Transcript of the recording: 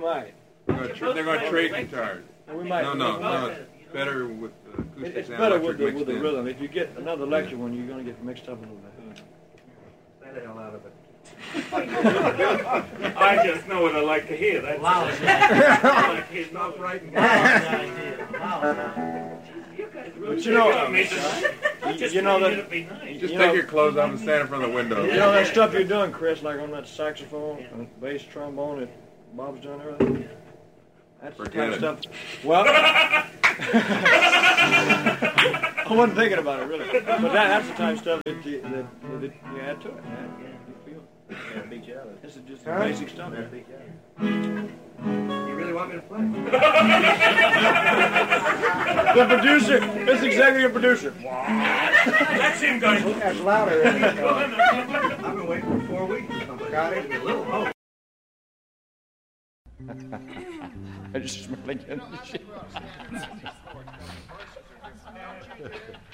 might. They're going to trade guitars. We might. No. It's better with the acoustic It's sound better electric with the mixed in. rhythm. If you get another electric one, you're going to get mixed up a little bit. Stay the hell out of it. I just know what I like to hear. That's Wow. He's not right. But you know that. Just take your clothes off and stand in front of the window. You know that stuff you're doing, Chris, like on that saxophone and bass trombone that Bob's doing and everything? That's the kind of stuff. Well, I wasn't thinking about it, really. But that's the type of stuff that you add to it. Yeah, beat you out of it. This is just the basic stuff. Yeah, beat you out of it. You really want me to play? The producer, this executive producer. That's him going. That's louder. I've been waiting for 4 weeks. Got it. A little hope. I just smell like